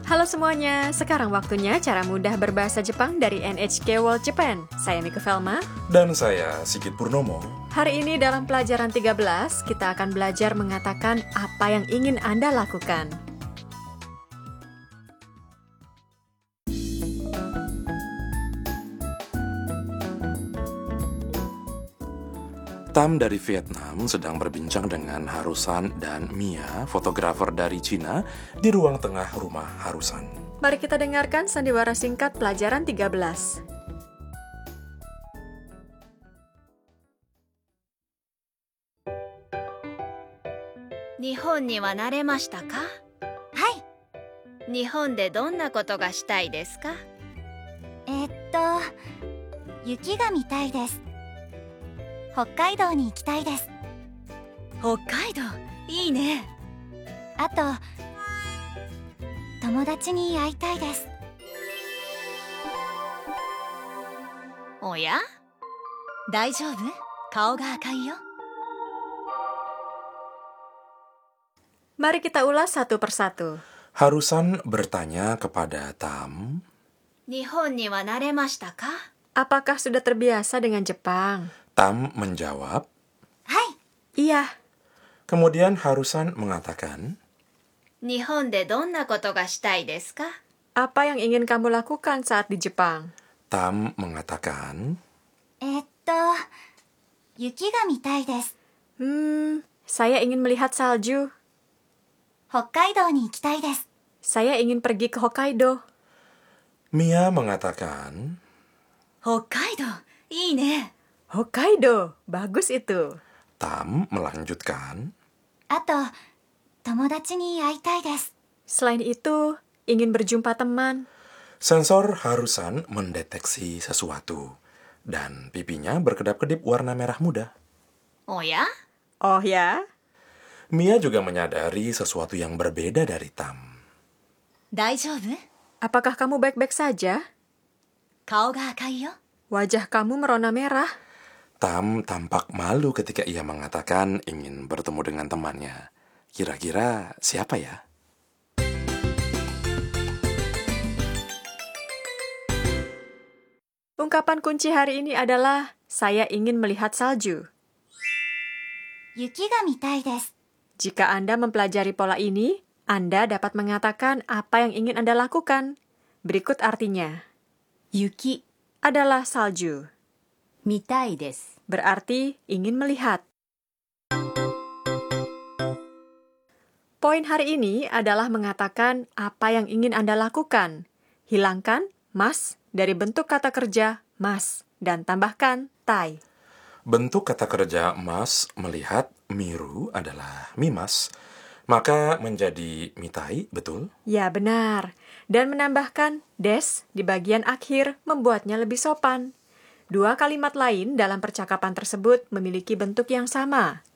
Halo semuanya, sekarang waktunya cara mudah berbahasa Jepang dari NHK World Japan. Saya Mika Velma. Dan saya Sigit Purnomo. Hari ini dalam pelajaran 13, kita akan belajar mengatakan apa yang ingin Anda lakukan. Tam dari Vietnam sedang berbincang dengan Harusan dan Mia, fotografer dari Cina, di ruang tengah rumah Harusan. Mari kita dengarkan sandiwara singkat pelajaran 13. 日本には慣れましたか？ はい。 日本でどんなことがしたいですか？ 雪が見たいです。北海道に行きたいです。 北海道、いいね。 あと、友達に会いたいです。 おや？大丈夫？顔が赤いよ。 Mari kita ulas satu persatu. Harusan bertanya kepada Tam, 日本には慣れましたか？ Apakah sudah terbiasa dengan Jepang? Tam menjawab, はい。 Iya. kemudian Harusan mengatakan, 日本でどんなことがしたいですか？ Apa yang ingin kamu lakukan saat di Jepang? Tam mengatakan, 雪が見たいです。 Saya ingin melihat salju. 北海道に行きたいです。 Saya ingin pergi ke Hokkaido. Mia mengatakan, 北海道、いいね。 Hokkaido, bagus itu. Tam melanjutkan, あと、友達に会いたいです。 Selain itu, ingin berjumpa teman. sensor Harusan mendeteksi sesuatu, dan pipinya berkedap-kedip warna merah muda. おや？ Oh ya? Mia juga menyadari sesuatu yang berbeda dari Tam. 大丈夫？ Apakah kamu baik-baik saja? 顔が赤いよ。 Wajah kamu merona merah. Tam tampak malu ketika ia mengatakan ingin bertemu dengan temannya. Kira-kira siapa ya? Ungkapan kunci hari ini adalah saya ingin melihat salju. 雪が見たいです。 Jika Anda mempelajari pola ini, Anda dapat mengatakan apa yang ingin Anda lakukan. Berikut artinya. 雪、 Adalah salju. 見たいです。 Berarti ingin melihat. Poin hari ini adalah mengatakan apa yang ingin Anda lakukan. Hilangkan mas dari bentuk kata kerja mas dan tambahkan tai. Bentuk kata kerja mas melihat miru adalah mimas, maka menjadi mitai, betul? Ya, benar. Dan menambahkan des di bagian akhir membuatnya lebih sopan. Dua kalimat lain dalam percakapan tersebut memiliki bentuk yang sama.